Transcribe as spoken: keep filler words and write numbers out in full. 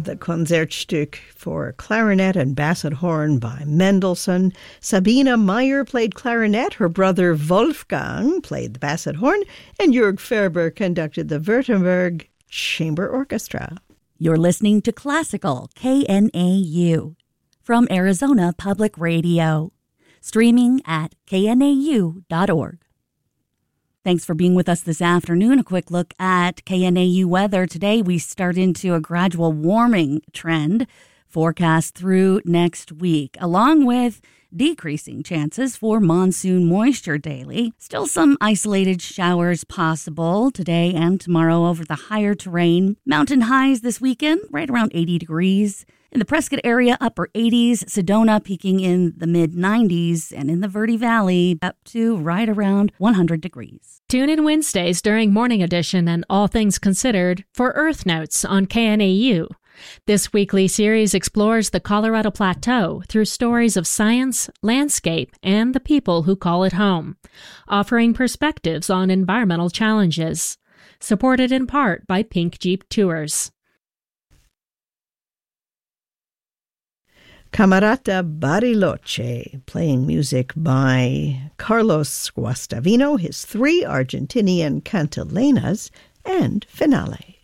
the Concertstück for clarinet and basset horn by Mendelssohn. Sabine Meyer played clarinet, her brother Wolfgang played the basset horn, and Jörg Ferber conducted the Württemberg Chamber Orchestra. You're listening to Classical K N A U from Arizona Public Radio, streaming at K N A U dot org. Thanks for being with us this afternoon. A quick look at K N A U weather. Today, we start into a gradual warming trend forecast through next week, along with decreasing chances for monsoon moisture daily. Still some isolated showers possible today and tomorrow over the higher terrain. Mountain highs this weekend, right around eighty degrees. In the Prescott area, upper eighties, Sedona peaking in the mid nineties, and in the Verde Valley up to right around one hundred degrees. Tune in Wednesdays during Morning Edition and All Things Considered for Earth Notes on K N A U. This weekly series explores the Colorado Plateau through stories of science, landscape, and the people who call it home, offering perspectives on environmental challenges. Supported in part by Pink Jeep Tours. Camerata Bariloche, playing music by Carlos Guastavino, his three Argentinian cantilenas, and Finale.